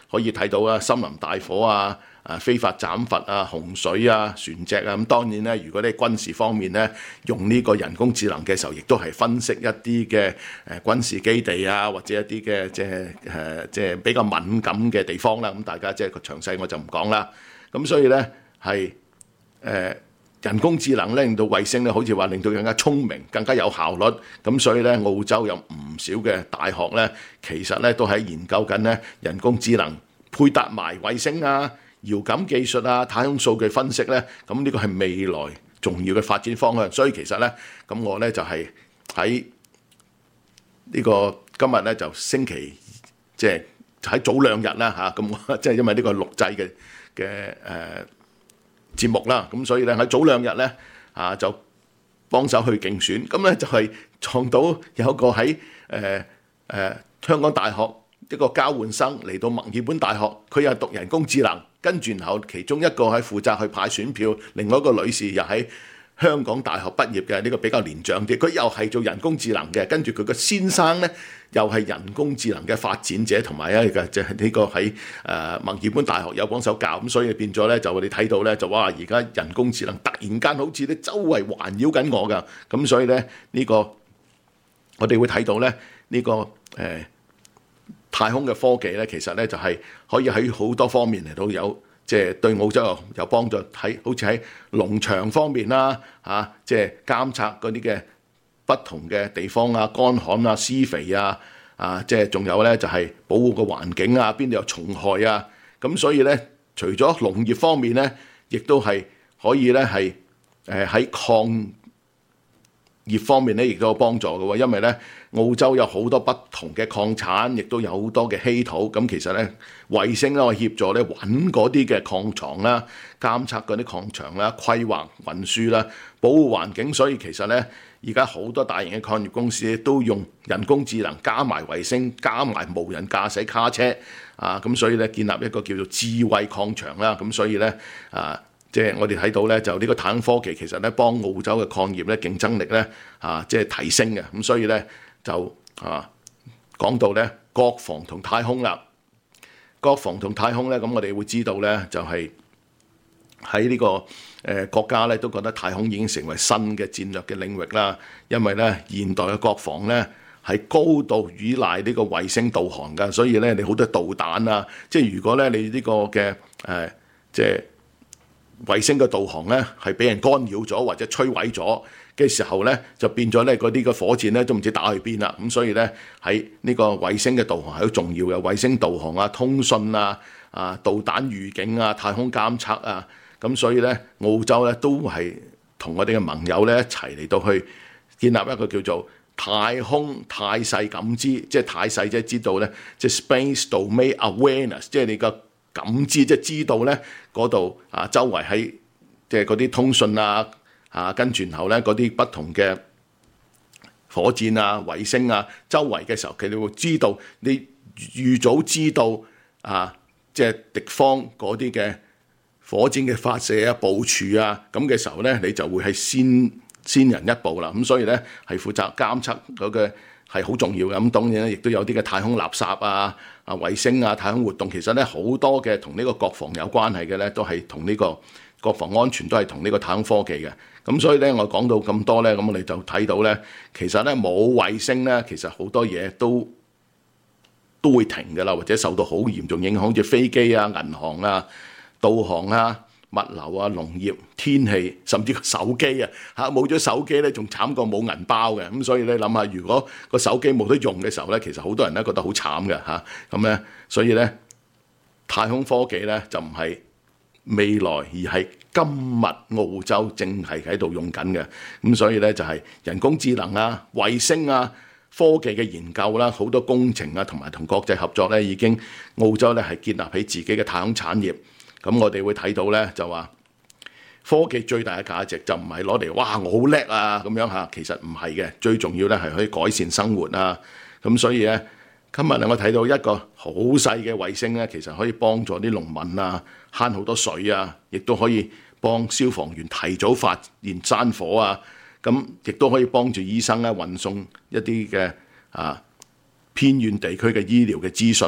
可以睇到啊，森林大火啊。非法斬伐啊、洪水啊、船隻啊，咁當然咧，如果你軍事方面咧用呢個人工智能嘅時候，亦都係分析一啲嘅軍事基地啊，或者一啲嘅即係比較敏感嘅地方啦。咁大家即係個詳細我就唔講啦。咁所以咧係人工智能咧令到衛星咧好似話令到更加聰明、更加有效率。咁所以咧澳洲有唔少嘅大學咧，其實咧都喺研究緊咧人工智能配搭埋衛星啊、遙感技術啊、太空數據分析咧，咁呢個係未來重要嘅發展方向。所以其實咧，咁我咧就係喺呢個今日咧就星期即係喺早兩日啦嚇，咁即係因為呢個錄製嘅節目啦，咁所以咧喺早兩日咧就幫手去競選，咁咧就係撞到有一個喺香港大學一個交換生嚟到墨爾本大學，佢又讀人工智能。跟住然後其中一個係負責去派選票，另外一個女士又喺香港大學畢業嘅，呢個比較年長啲，佢又係做人工智能嘅。跟住佢個先生咧又係人工智能嘅發展者，同埋一個即係呢個喺墨爾本大學有幫手教，咁所以變咗咧就我哋睇到咧就哇而家人工智能突然間好似咧周圍環繞緊我㗎，咁所以咧呢個我哋會睇到咧呢個太空嘅科技咧，其實咧就係可以喺好多方面嚟到有，即係對澳洲有幫助。喺好似喺農場方面啦，即係監察嗰啲嘅不同嘅地方啊、乾旱啊、施肥啊，即係仲有咧就係保護個環境啊，邊度有蟲害啊。咁所以咧，除咗農業方面咧，亦都係可以咧係喺礦業方面咧，亦都有幫助嘅喎。因為咧，澳洲有好多不同嘅礦產，亦都有好多嘅稀土。咁其實咧，衛星咧可以協助咧揾嗰啲嘅礦床啦，監測嗰啲礦場啦，規劃運輸啦，保護環境。所以其實咧，而家好多大型嘅礦業公司都用人工智能加埋衛星，加埋無人駕駛卡車咁所以咧建立一個叫做智慧礦場啦。咁所以咧即係我哋睇到咧，就呢個太空科技其實咧幫澳洲嘅礦業咧競爭力咧即係提升嘅。咁所以咧就講到咧國防同太空啦，國防同太空咧，咁我哋會知道咧就係喺呢個國家咧都覺得太空已經成為新嘅戰略嘅領域啦。因為咧現代嘅國防咧係高度依賴呢個衛星導航㗎，所以咧你好多導彈啊，即係如果咧你呢個嘅即係衛星嘅導航咧係俾人干擾咗或者摧毀咗嘅時候咧，就變咗咧嗰啲嘅火箭咧都唔知打去邊啦。咁所以咧喺呢個衛星嘅導航係好重要嘅，衛星導航啊、通訊啊、導彈預警啊、太空監測啊。咁所以咧澳洲咧都係同我哋嘅盟友咧一齊嚟到去建立一個叫做太空態勢感知，即係態勢即係知道咧，即係 Space Domain Awareness， 即係你個感知，即係知道咧嗰度周圍喺即係嗰啲通訊跟住然後咧嗰啲不同嘅火箭啊、衛星啊周圍嘅時候，佢哋會知道你預早知道即係敵方嗰啲嘅火箭嘅發射啊、部署啊咁嘅時候咧，你就會係先人一步啦。咁所以咧係負責監測嗰個係好重要嘅。咁當然咧亦都有啲嘅太空垃圾衛星太空活動，其實咧好多嘅同呢個國防有關係嘅咧，都係同呢個國防安全都係同呢個太空科技嘅。咁所以咧，我講到咁多咧，咁我哋就睇到咧，其實咧冇衛星咧，其實好多嘢都會停㗎啦，或者受到好嚴重影響，好似飛機啊、銀行啊、導航啊、物流啊、農業、天氣，甚至個手機冇咗手機咧，仲慘過冇銀包嘅。咁所以咧諗下，如果個手機冇得用嘅時候咧，其實好多人咧覺得好慘嘅咁咧，所以咧太空科技咧就唔係未來，而係今日澳洲正係喺度用緊嘅。咁所以咧就係人工智能衛星科技嘅研究啦，好多工程同埋同國際合作咧，已經澳洲咧係建立起自己嘅太空產業。咁我哋會睇到咧，就話科技最大嘅價值就唔係攞嚟哇我好叻咁樣其實唔係嘅，最重要咧係可以改善生活咁所以咧，今日我睇到一個好細嘅衛星咧，其實可以幫助啲農民慳好多水亦都可以幫消防員提早發現山火咁亦都可以幫助醫生運送一啲嘅偏遠地區嘅醫療嘅資訊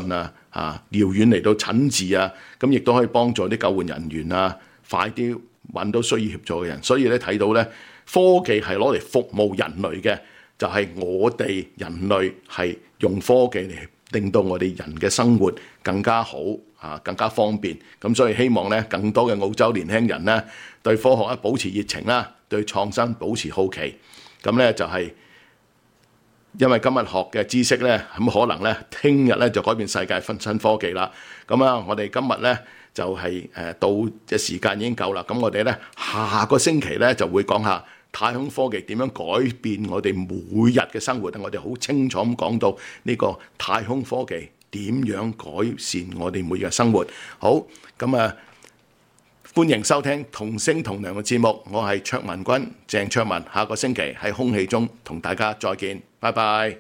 遙遠嚟到診治啊，咁亦都可以幫助啲救援人員啊，快啲揾到需要協助嘅人。所以咧睇到咧，科技係攞嚟服務人類嘅，就係我哋人類係用科技嚟令到我哋人嘅生活更加好更加方便。咁所以希望咧，更多嘅澳洲年輕人咧對科學保持熱情啦，對創新保持好奇。咁咧就係因為今日學嘅知識咧，咁可能咧聽日咧就改變世界新科技啦。咁啊，我哋今日咧就係到嘅時間已經夠啦。咁我哋咧下個星期咧就會講下太空科技點樣改變我哋每日嘅生活。我哋好清楚咁講到呢個太空科技點樣改善我哋每日嘅生活。好，咁啊，歡迎收聽同聲同量嘅節目。我係卓文君，鄭卓文。下個星期喺空氣中同大家再見，拜拜。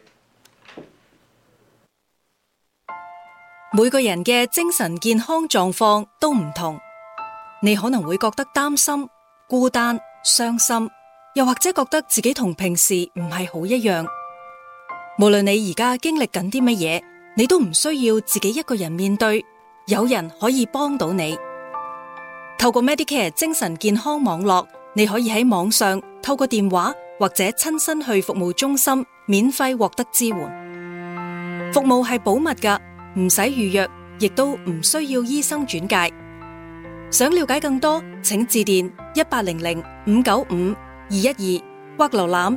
每個人嘅精神健康狀況都唔同，你可能會覺得擔心、孤單、傷心，又或者覺得自己同平時唔係好一樣。無論你而家經歷緊啲乜嘢，你都唔需要自己一個人面對，有人可以幫到你。透過 Medicare 精神健康網絡，你可以喺網上透過電話或者親身去服務中心免費獲得支援。服務係保密㗎，唔使預約，亦都唔需要醫生轉介。想了解更多，請致電1800-595-212或瀏覽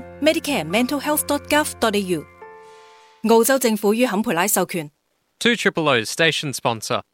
medicarementalhealth.gov.au。澳洲政府於坎培拉授權。 200 Station Sponsor